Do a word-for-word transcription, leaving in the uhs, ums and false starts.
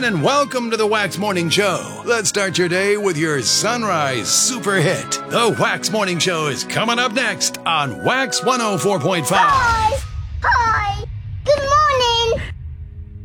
and welcome to the Wax Morning Show. Let's start your day with your Sunrise Super Hit. The Wax Morning Show is coming up next on Wax one oh four point five. Bye.